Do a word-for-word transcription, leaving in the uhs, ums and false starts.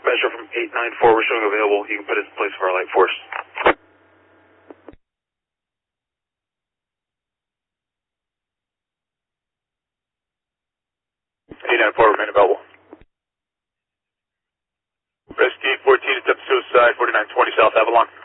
dispatcher from eight nine four, we're showing available. You can put it in place for our light force. eight nine four, remain available. Rescue eight fourteen, attempt suicide, forty-nine twenty South Avalon.